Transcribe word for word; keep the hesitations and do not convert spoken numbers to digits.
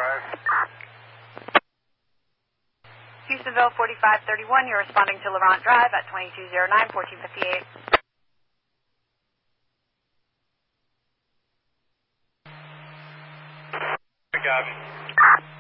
Drive. Houstonville forty-five thirty-one, you're responding to Laurent Drive at twenty-two oh nine, fourteen fifty-eight. Copy.